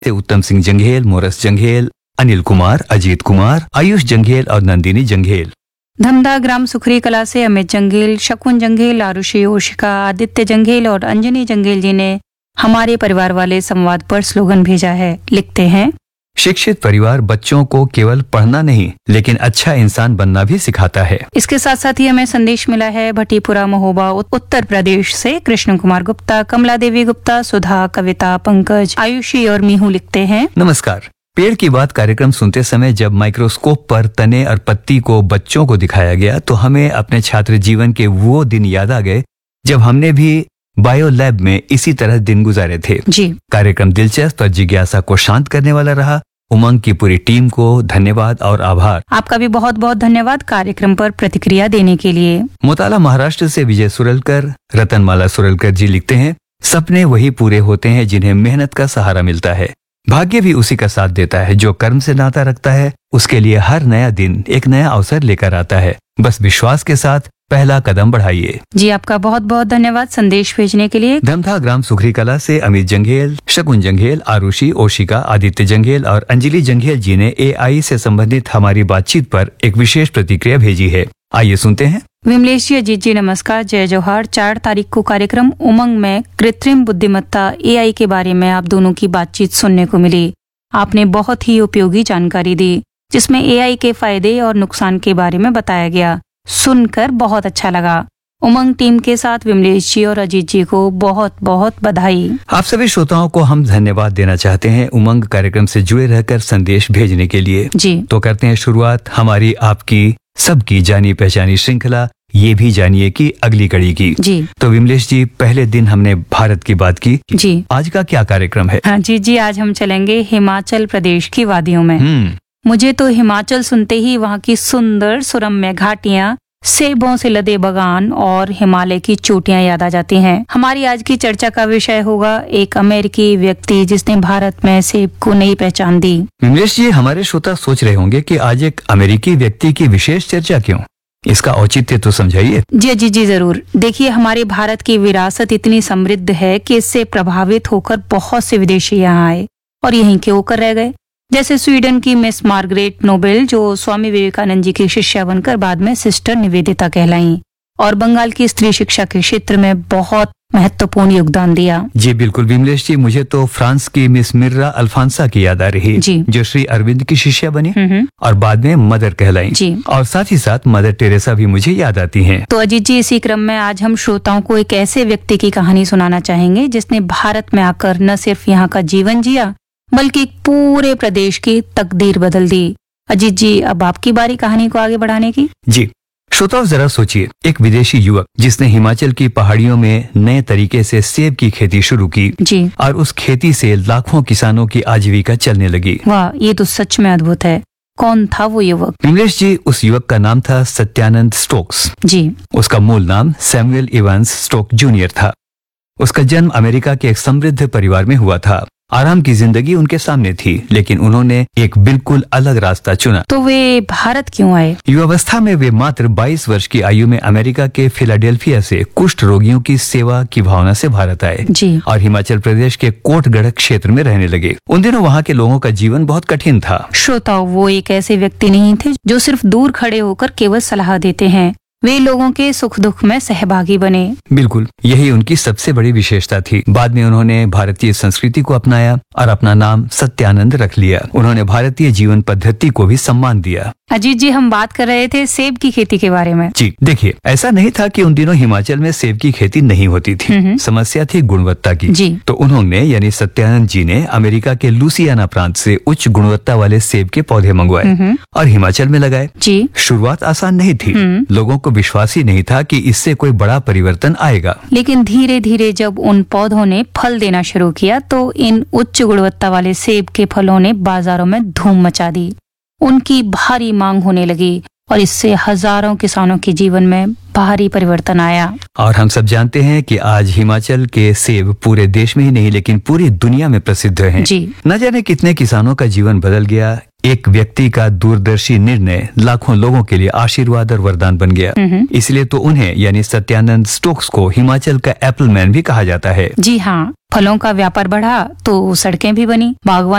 उत्तम सिंह जंघेल, मोरस जंघेल, अनिल कुमार, अजीत कुमार, आयुष जंघेल और नंदिनी जंघेल। धमदा ग्राम सुखरी कला से अमित जंघेल, शकुन जंघेल, आरुषि ओशिका, आदित्य जंघेल और अंजनी जंघेल जी ने हमारे परिवार वाले संवाद पर स्लोगन भेजा है। लिखते हैं, शिक्षित परिवार बच्चों को केवल पढ़ना नहीं लेकिन अच्छा इंसान बनना भी सिखाता है। इसके साथ साथ ही हमें संदेश मिला है भटीपुरा महोबा उत्तर प्रदेश से कृष्ण कुमार गुप्ता, कमला देवी गुप्ता, सुधा, कविता, पंकज, आयुषी और मीहू लिखते हैं, नमस्कार। पेड़ की बात कार्यक्रम सुनते समय जब माइक्रोस्कोप पर तने और पत्ती को बच्चों को दिखाया गया तो हमें अपने छात्र जीवन के वो दिन याद आ गए जब हमने भी बायो लैब में इसी तरह दिन गुजारे थे। जी। कार्यक्रम दिलचस्प और जिज्ञासा को शांत करने वाला रहा। उमंग की पूरी टीम को धन्यवाद और आभार। आपका भी बहुत बहुत धन्यवाद कार्यक्रम पर प्रतिक्रिया देने के लिए। मोताला महाराष्ट्र से विजय सुरलकर, रतनमाला सुरलकर जी लिखते हैं, सपने वही पूरे होते हैं जिन्हें मेहनत का सहारा मिलता है। भाग्य भी उसी का साथ देता है। जो कर्म से नाता रखता है उसके लिए हर नया दिन एक नया अवसर लेकर आता है। बस विश्वास के साथ पहला कदम बढ़ाइए। जी, आपका बहुत बहुत धन्यवाद संदेश भेजने के लिए। धमधा ग्राम सुखरी कला से अमित जंघेल, शकुन जंघेल, आरुषि ओशिका, आदित्य जंघेल और अंजलि जंघेल जी ने AI से संबंधित हमारी बातचीत पर एक विशेष प्रतिक्रिया भेजी है। आइए सुनते हैं। विमलेश जी, अजीत जी नमस्कार, जय जोहार। 4 तारीख को कार्यक्रम उमंग में कृत्रिम बुद्धिमत्ता AI के बारे में आप दोनों की बातचीत सुनने को मिली। आपने बहुत ही उपयोगी जानकारी दी जिसमें AI के फायदे और नुकसान के बारे में बताया गया। सुनकर बहुत अच्छा लगा। उमंग टीम के साथ विमलेश जी और अजीत जी को बहुत बहुत बधाई। आप सभी श्रोताओं को हम धन्यवाद देना चाहते हैं उमंग कार्यक्रम से जुड़े रहकर संदेश भेजने के लिए। जी, तो करते हैं शुरुआत हमारी आपकी सबकी जानी पहचानी श्रृंखला ये भी जानिए कि अगली कड़ी की। जी। तो विमलेश जी, पहले दिन हमने भारत की बात की। जी। आज का क्या कार्यक्रम है? हाँ जी, आज हम चलेंगे हिमाचल प्रदेश की वादियों में। मुझे तो हिमाचल सुनते ही वहाँ की सुंदर सुरम्य घाटियाँ, सेबों से लदे बगान और हिमालय की चोटियाँ याद आ जाती हैं। हमारी आज की चर्चा का विषय होगा एक अमेरिकी व्यक्ति जिसने भारत में सेब को नई पहचान दी। विमलेश जी, हमारे श्रोता सोच रहे होंगे कि आज एक अमेरिकी व्यक्ति की विशेष चर्चा क्यों? इसका औचित्य तो समझाइए। जी जरूर। देखिए, हमारे भारत की विरासत इतनी समृद्ध है कि इससे प्रभावित होकर बहुत से विदेशी यहाँ आए और यहीं के होकर रह गए। जैसे स्वीडन की मिस मार्गरेट नोबेल जो स्वामी विवेकानंद जी की शिष्या बनकर बाद में सिस्टर निवेदिता कहलाईं और बंगाल की स्त्री शिक्षा के क्षेत्र में बहुत महत्वपूर्ण योगदान दिया। जी बिल्कुल विमलेश जी, मुझे तो फ्रांस की मिस मिर्रा अल्फांसा की याद आ रही जी, जो श्री अरविंद की शिष्या बनी और बाद में मदर कहलाई जी। और साथ ही साथ मदर टेरेसा भी मुझे याद आती हैं। तो अजीत जी, इसी क्रम में आज हम श्रोताओं को एक ऐसे व्यक्ति की कहानी सुनाना चाहेंगे जिसने भारत में आकर न सिर्फ यहाँ का जीवन जिया बल्कि पूरे प्रदेश की तकदीर बदल दी। अजीत जी, अब आपकी बारी कहानी को आगे बढ़ाने की। जी श्रोताओं, जरा सोचिए, एक विदेशी युवक जिसने हिमाचल की पहाड़ियों में नए तरीके से सेब की खेती शुरू की जी, और उस खेती से लाखों किसानों की आजीविका चलने लगी। वाह, ये तो सच में अद्भुत है। कौन था वो युवक? विमलेश जी, उस युवक का नाम था सत्यानंद स्टोक्स। जी। उसका मूल नाम सैमुअल इवांस स्टोक जूनियर था। उसका जन्म अमेरिका के एक समृद्ध परिवार में हुआ था। आराम की जिंदगी उनके सामने थी, लेकिन उन्होंने एक बिल्कुल अलग रास्ता चुना। तो वे भारत क्यों आए? युवावस्था में वे मात्र 22 वर्ष की आयु में अमेरिका के फिलाडेल्फिया से कुष्ठ रोगियों की सेवा की भावना से भारत आए जी, और हिमाचल प्रदेश के कोटगढ़ क्षेत्र में रहने लगे। उन दिनों वहाँ के लोगों का जीवन बहुत कठिन था। श्रोताओं, वो एक ऐसे व्यक्ति नहीं थे जो सिर्फ दूर खड़े होकर केवल सलाह देते हैं। वे लोगों के सुख दुख में सहभागी बने। बिल्कुल, यही उनकी सबसे बड़ी विशेषता थी। बाद में उन्होंने भारतीय संस्कृति को अपनाया और अपना नाम सत्यानंद रख लिया। उन्होंने भारतीय जीवन पद्धति को भी सम्मान दिया। अजीत जी, हम बात कर रहे थे सेब की खेती के बारे में। जी देखिए, ऐसा नहीं था कि उन दिनों हिमाचल में सेब की खेती नहीं होती थी। समस्या थी गुणवत्ता की। जी। तो उन्होंने यानी सत्यानंद जी ने अमेरिका के लुसियाना प्रांत से उच्च गुणवत्ता वाले सेब के पौधे मंगवाए और हिमाचल में लगाए। जी। शुरुआत आसान नहीं थी। लोगों को विश्वास ही नहीं था कि इससे कोई बड़ा परिवर्तन आएगा। लेकिन धीरे धीरे जब उन पौधों ने फल देना शुरू किया तो इन उच्च गुणवत्ता वाले सेब के फलों ने बाजारों में धूम मचा दी। उनकी भारी मांग होने लगी और इससे हजारों किसानों के जीवन में भारी परिवर्तन आया। और हम सब जानते हैं कि आज हिमाचल के सेब पूरे देश में ही नहीं लेकिन पूरी दुनिया में प्रसिद्ध हैं। जी। न जाने कितने किसानों का जीवन बदल गया एक व्यक्ति का दूरदर्शी निर्णय लाखों लोगों के लिए आशीर्वाद और वरदान बन गया। इसलिए तो उन्हें यानी सत्यानंद स्टोक्स को हिमाचल का एप्पल मैन भी कहा जाता है। जी हाँ, फलों का व्यापार बढ़ा तो सड़कें भी बनी, बागवानी